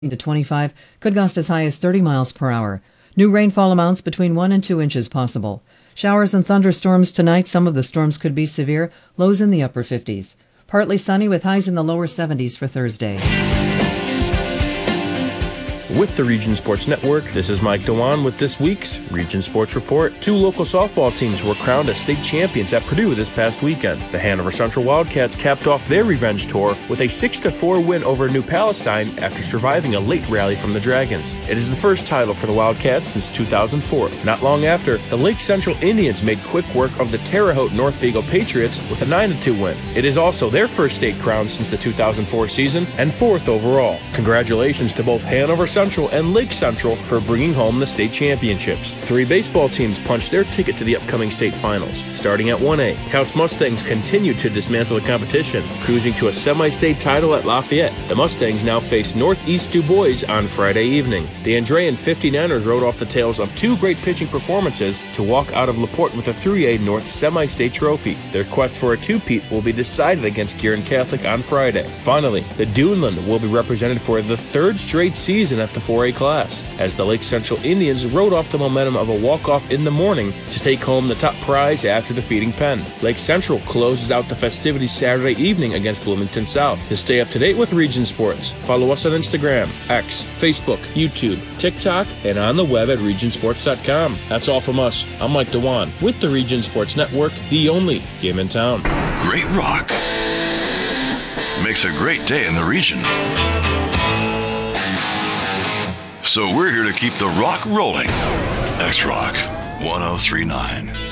to 25, could gust as high as 30 miles per hour. New rainfall amounts between 1 and 2 inches possible. Showers and thunderstorms tonight. Some of the storms could be severe. Lows in the upper 50s. Partly sunny with highs in the lower 70s for Thursday. With the Region Sports Network, this is Mike Dewan with this week's Region Sports Report. 2 local softball teams were crowned as state champions at Purdue this past weekend. The Hanover Central Wildcats capped off their revenge tour with a 6-4 win over New Palestine after surviving a late rally from the Dragons. It is the first title for the Wildcats since 2004. Not long after, the Lake Central Indians made quick work of the Terre Haute North Vigo Patriots with a 9-2 win. It is also their first state crown since the 2004 season and 4th overall. Congratulations to both Hanover Central and Lake Central for bringing home the state championships. 3 baseball teams punched their ticket to the upcoming state finals. Starting at 1A, Couts Mustangs continued to dismantle the competition, cruising to a semi-state title at Lafayette. The Mustangs now face Northeast Du Bois on Friday evening. The Andrean 59ers rode off the tails of 2 great pitching performances to walk out of LaPorte with a 3A North semi-state trophy. Their quest for a two-peat will be decided against Guerin Catholic on Friday. Finally, the Duneland will be represented for the 3rd straight season at the 4A class, as the Lake Central Indians rode off the momentum of a walk-off in the morning to take home the top prize after defeating Penn. Lake Central closes out the festivities Saturday evening against Bloomington South. To stay up to date with Region Sports, follow us on Instagram, X, Facebook, YouTube, TikTok, and on the web at regionsports.com. That's all from us. I'm Mike Dewan with the Region Sports Network, the only game in town. Great rock makes a great day in the region. So we're here to keep the rock rolling. X-Rock 1039.